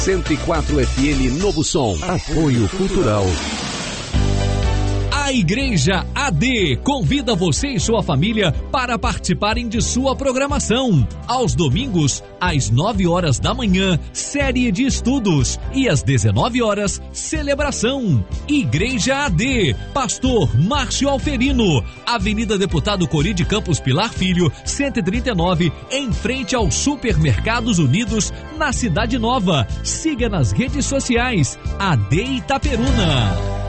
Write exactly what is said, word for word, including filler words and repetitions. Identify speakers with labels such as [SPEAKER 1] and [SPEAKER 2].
[SPEAKER 1] cento e quatro F M Novo Som. Apoio Cultural.
[SPEAKER 2] A Igreja A D convida você e sua família para participarem de sua programação. Aos domingos, às nove horas da manhã, série de estudos. E às dezenove horas, celebração. Igreja A D, Pastor Márcio Alferino, Avenida Deputado Cori de Campos Pilar Filho, cento e trinta e nove, em frente aos Supermercados Unidos, na Cidade Nova. Siga nas redes sociais, A D Itaperuna.